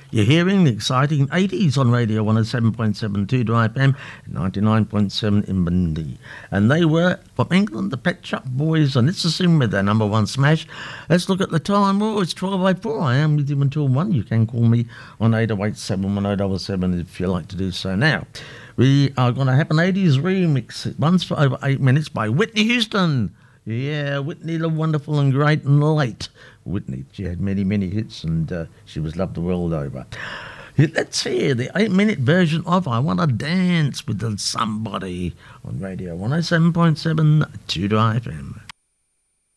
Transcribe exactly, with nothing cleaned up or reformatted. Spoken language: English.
You're hearing the exciting eighties on Radio one oh seven point seven two to F M and ninety-nine point seven in Bundy. And they were from England, the Pet Shop Boys, and it's a sin with their number one smash. Let's look at the time. Oh, it's twelve oh four. I am with you until one. You can call me on eight oh eight, seven one oh seven seven if you like to do so now. We are going to have an eighties remix. It runs for over eight minutes by Whitney Houston. Yeah, Whitney the wonderful and great and late. Whitney, she had many, many hits and uh, she was loved the world over. Let's hear the eight-minute version of I Want to Dance with Somebody on Radio one oh seven point seven two to F M.